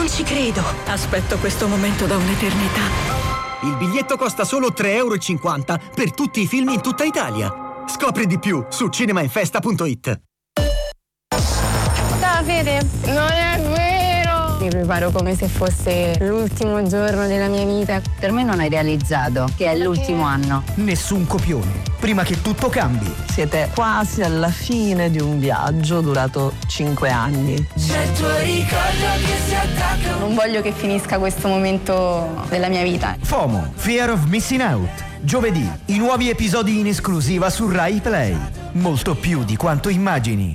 Non ci credo. Aspetto questo momento da un'eternità. Il biglietto costa solo 3,50 € per tutti i film in tutta Italia. Scopri di più su cinemainfesta.it. Davide, non è vero! Mi preparo come se fosse l'ultimo giorno della mia vita. Per me non hai realizzato che è l'ultimo anno. Nessun copione, prima che tutto cambi. Siete quasi alla fine di un viaggio durato 5 anni. C'è il tuo ricordo che si attacca. Non voglio che finisca questo momento della mia vita. FOMO, Fear of Missing Out. Giovedì, i nuovi episodi in esclusiva su Rai Play. Molto più di quanto immagini.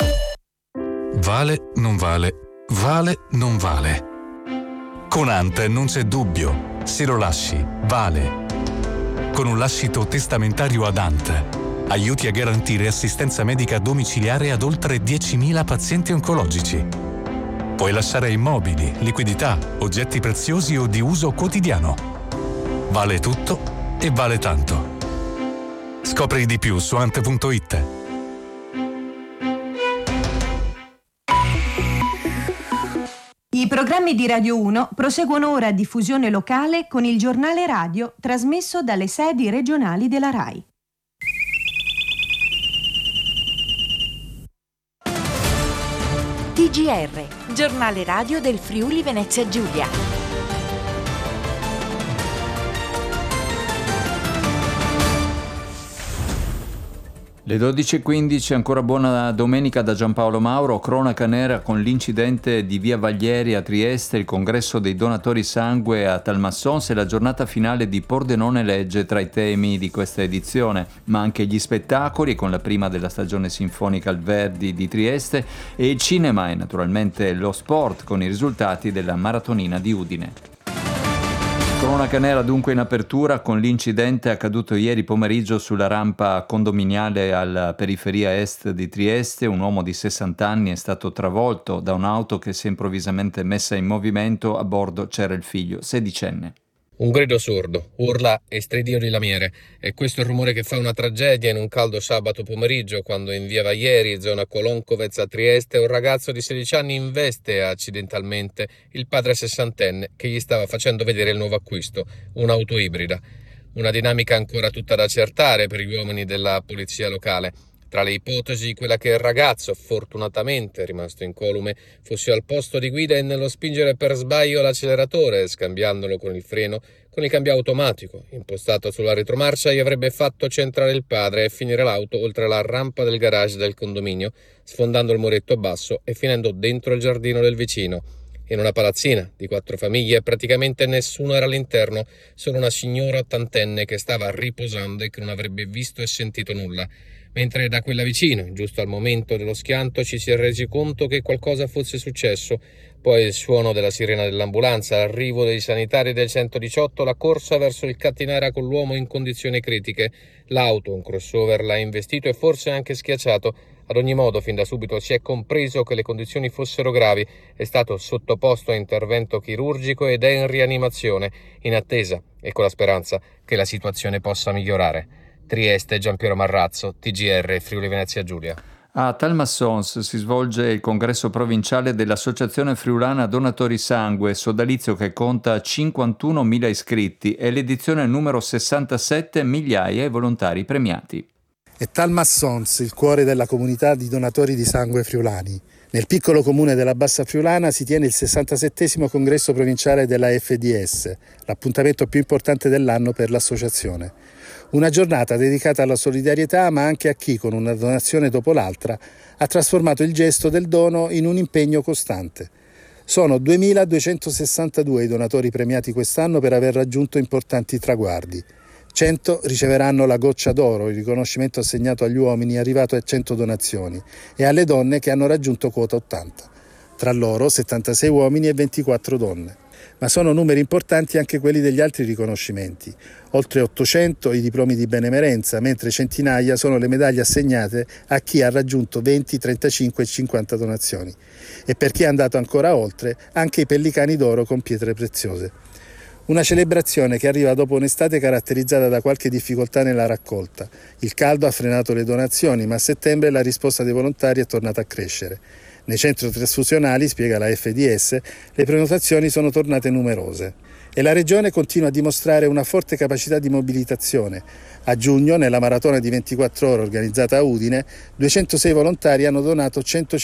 Vale, non vale, vale, non vale. Con Ant non c'è dubbio, se lo lasci, vale. Con un lascito testamentario ad Ant, aiuti a garantire assistenza medica domiciliare ad oltre 10.000 pazienti oncologici. Puoi lasciare immobili, liquidità, oggetti preziosi o di uso quotidiano. Vale tutto e vale tanto. Scopri di più su ant.it. I programmi di Radio 1 proseguono ora a diffusione locale con il giornale radio trasmesso dalle sedi regionali della RAI. TGR, giornale radio del Friuli Venezia Giulia. Le 12.15, ancora buona domenica da Giampaolo Mauro. Cronaca nera con l'incidente di Via Vaglieri a Trieste, il congresso dei donatori sangue a Talmassons e la giornata finale di Pordenone legge tra i temi di questa edizione, ma anche gli spettacoli con la prima della stagione sinfonica al Verdi di Trieste e il cinema e naturalmente lo sport con i risultati della maratonina di Udine. Cronaca nera dunque in apertura con l'incidente accaduto ieri pomeriggio sulla rampa condominiale alla periferia est di Trieste. Un uomo di 60 anni è stato travolto da un'auto che si è improvvisamente messa in movimento. A bordo c'era il figlio, 16enne. Un grido sordo, urla e stridio di lamiere. È questo il rumore che fa una tragedia in un caldo sabato pomeriggio, quando in via Vaglieri, zona Colonkovec a Trieste, un ragazzo di 16 anni investe accidentalmente il padre 60enne che gli stava facendo vedere il nuovo acquisto, un'auto ibrida. Una dinamica ancora tutta da accertare per gli uomini della polizia locale. Tra le ipotesi, quella che il ragazzo, fortunatamente rimasto incolume, fosse al posto di guida e nello spingere per sbaglio l'acceleratore, scambiandolo con il freno, con il cambio automatico, impostato sulla retromarcia, gli avrebbe fatto centrare il padre e finire l'auto oltre la rampa del garage del condominio, sfondando il muretto basso e finendo dentro il giardino del vicino. In una palazzina di 4 famiglie praticamente nessuno era all'interno, solo una signora ottantenne che stava riposando e che non avrebbe visto e sentito nulla. Mentre da quella vicino, giusto al momento dello schianto, ci si è resi conto che qualcosa fosse successo. Poi il suono della sirena dell'ambulanza, l'arrivo dei sanitari del 118, la corsa verso il catinara con l'uomo in condizioni critiche. L'auto, un crossover, l'ha investito e forse anche schiacciato. Ad ogni modo, fin da subito si è compreso che le condizioni fossero gravi. È stato sottoposto a intervento chirurgico ed è in rianimazione, in attesa e con la speranza che la situazione possa migliorare. Trieste, Giampiero Marrazzo, TGR, Friuli Venezia Giulia. A Talmassons si svolge il congresso provinciale dell'Associazione Friulana Donatori Sangue, sodalizio che conta 51.000 iscritti, e l'edizione numero 67, migliaia i volontari premiati. È Talmassons il cuore della comunità di donatori di sangue friulani. Nel piccolo comune della Bassa Friulana si tiene il 67° congresso provinciale della FDS, l'appuntamento più importante dell'anno per l'associazione. Una giornata dedicata alla solidarietà, ma anche a chi, con una donazione dopo l'altra, ha trasformato il gesto del dono in un impegno costante. Sono 2.262 i donatori premiati quest'anno per aver raggiunto importanti traguardi. 100 riceveranno la Goccia d'Oro, il riconoscimento assegnato agli uomini arrivato a 100 donazioni, e alle donne che hanno raggiunto quota 80. Tra loro 76 uomini e 24 donne. Ma sono numeri importanti anche quelli degli altri riconoscimenti. Oltre 800 i diplomi di benemerenza, mentre centinaia sono le medaglie assegnate a chi ha raggiunto 20, 35 e 50 donazioni. E per chi è andato ancora oltre, anche i pellicani d'oro con pietre preziose. Una celebrazione che arriva dopo un'estate caratterizzata da qualche difficoltà nella raccolta. Il caldo ha frenato le donazioni, ma a settembre la risposta dei volontari è tornata a crescere. Nei centri trasfusionali, spiega la FDS, le prenotazioni sono tornate numerose e la Regione continua a dimostrare una forte capacità di mobilitazione. A giugno, nella maratona di 24 ore organizzata a Udine, 206 volontari hanno donato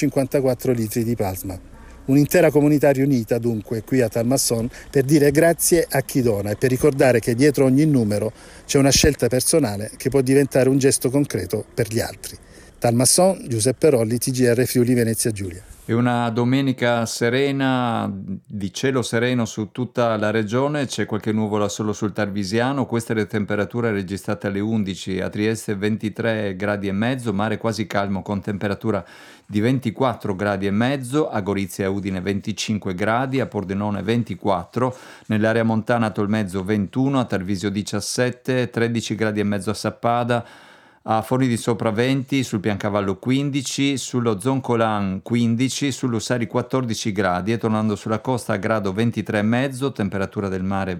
154 litri di plasma. Un'intera comunità riunita dunque qui a Talmasson per dire grazie a chi dona e per ricordare che dietro ogni numero c'è una scelta personale che può diventare un gesto concreto per gli altri. Talmasson, Giuseppe Rolli, TGR Friuli Venezia Giulia. È una domenica serena, di cielo sereno su tutta la regione, c'è qualche nuvola solo sul Tarvisiano, queste le temperature registrate alle 11, a Trieste 23 gradi e mezzo, mare quasi calmo con temperatura di 24 gradi e mezzo, a Gorizia e Udine 25 gradi, a Pordenone 24, nell'area montana a Tolmezzo 21, a Tarvisio 17, 13 gradi e mezzo a Sappada, a Forni di Sopra 20, sul Piancavallo 15, sullo Zoncolan 15, sull'Ussari 14 gradi e tornando sulla costa a Grado 23,5, temperatura del mare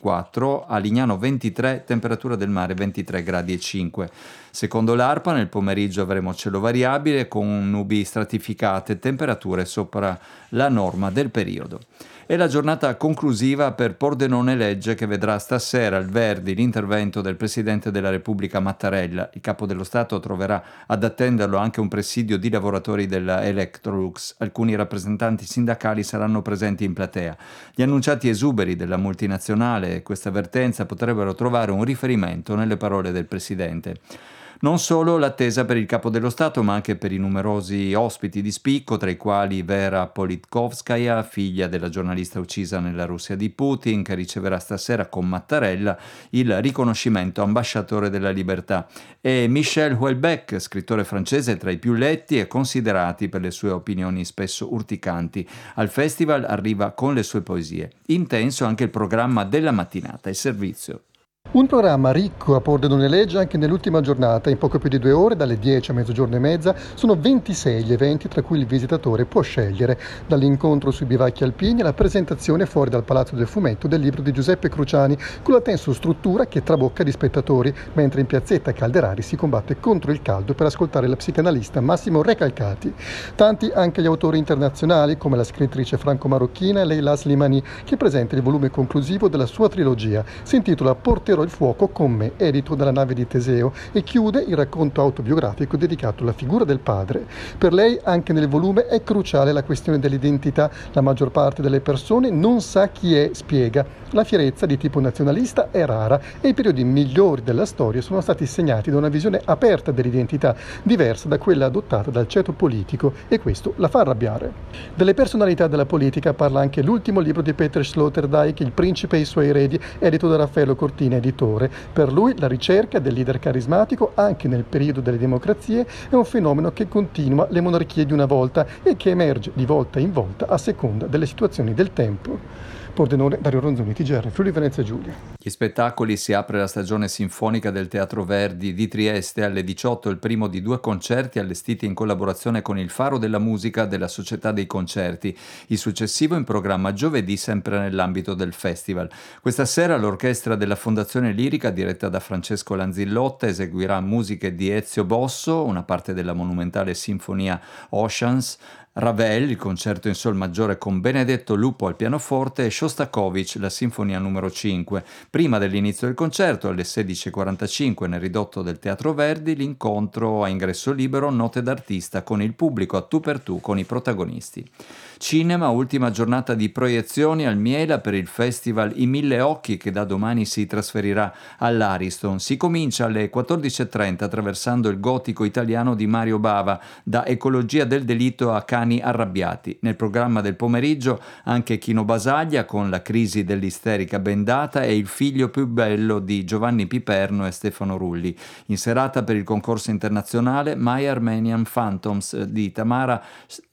24, a Lignano 23, temperatura del mare 23 gradi e 5. Secondo l'ARPA nel pomeriggio avremo cielo variabile con nubi stratificate, temperature sopra la norma del periodo. È la giornata conclusiva per Pordenone Legge che vedrà stasera al Verdi l'intervento del Presidente della Repubblica Mattarella. Il Capo dello Stato troverà ad attenderlo anche un presidio di lavoratori della Electrolux. Alcuni rappresentanti sindacali saranno presenti in platea. Gli annunciati esuberi della multinazionale e questa avvertenza potrebbero trovare un riferimento nelle parole del Presidente. Non solo l'attesa per il Capo dello Stato, ma anche per i numerosi ospiti di spicco, tra i quali Vera Politkovskaya, figlia della giornalista uccisa nella Russia di Putin, che riceverà stasera con Mattarella il riconoscimento ambasciatore della libertà, e Michel Houellebecq, scrittore francese tra i più letti e considerati per le sue opinioni spesso urticanti. Al festival arriva con le sue poesie. Intenso anche il programma della mattinata, il servizio. Un programma ricco a Pordenone Legge anche nell'ultima giornata, in poco più di 2 ore, dalle 10 a mezzogiorno e mezza, sono 26 gli eventi tra cui il visitatore può scegliere, dall'incontro sui bivacchi alpini alla presentazione fuori dal Palazzo del Fumetto del libro di Giuseppe Cruciani, con la tensostruttura che trabocca di spettatori, mentre in piazzetta Calderari si combatte contro il caldo per ascoltare la psicanalista Massimo Recalcati. Tanti anche gli autori internazionali, come la scrittrice franco-marocchina Leila Slimani, che presenta il volume conclusivo della sua trilogia. Si intitola Porterò il fuoco con me, edito dalla nave di Teseo, e chiude il racconto autobiografico dedicato alla figura del padre. Per lei anche nel volume è cruciale la questione dell'identità. La maggior parte delle persone non sa chi è, spiega. La fierezza di tipo nazionalista è rara e i periodi migliori della storia sono stati segnati da una visione aperta dell'identità, diversa da quella adottata dal ceto politico, e questo la fa arrabbiare. Delle personalità della politica parla anche l'ultimo libro di Peter Sloterdijk, Il principe e i suoi eredi, edito da Raffaello Cortina, editore. Per lui la ricerca del leader carismatico anche nel periodo delle democrazie è un fenomeno che continua le monarchie di una volta e che emerge di volta in volta a seconda delle situazioni del tempo. Pordenone, Dario Ronzoni, TGR Friuli Venezia Giulia. Gli spettacoli: si apre la stagione sinfonica del Teatro Verdi di Trieste alle 18, il primo di 2 concerti allestiti in collaborazione con il Faro della Musica della Società dei Concerti. Il successivo in programma giovedì, sempre nell'ambito del festival. Questa sera l'orchestra della Fondazione Lirica, diretta da Francesco Lanzillotta, eseguirà musiche di Ezio Bosso, una parte della monumentale sinfonia Oceans, Ravel, il concerto in sol maggiore con Benedetto Lupo al pianoforte, e Shostakovich, la sinfonia numero 5. Prima dell'inizio del concerto, alle 16:45, nel ridotto del Teatro Verdi, l'incontro a ingresso libero, note d'artista con il pubblico a tu per tu con i protagonisti. Cinema, ultima giornata di proiezioni al Miela per il festival I Mille Occhi, che da domani si trasferirà all'Ariston. Si comincia alle 14:30 attraversando il gotico italiano di Mario Bava, da Ecologia del delitto a Cani arrabbiati. Nel programma del pomeriggio anche Chino Basaglia con La crisi dell'isterica bendata e Il figlio più bello di Giovanni Piperno e Stefano Rulli. In serata per il concorso internazionale My Armenian Phantoms di Tamara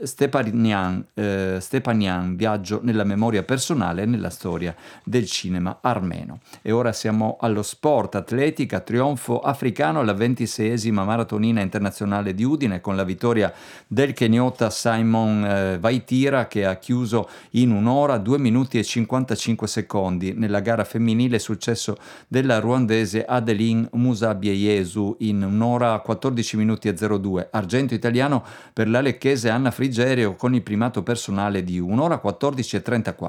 Stepanian, viaggio nella memoria personale e nella storia del cinema armeno. E ora siamo allo sport: atletica, trionfo africano alla 26esima maratonina internazionale di Udine con la vittoria del keniota Simon Simon Vaitira, che ha chiuso in 1 ora 2 minuti e 55 secondi. Nella gara femminile successo della ruandese Adeline Musabieyesu in 1 ora 14 minuti e 02. Argento italiano per la lecchese Anna Frigerio con il primato personale di 1 ora 14 e 34.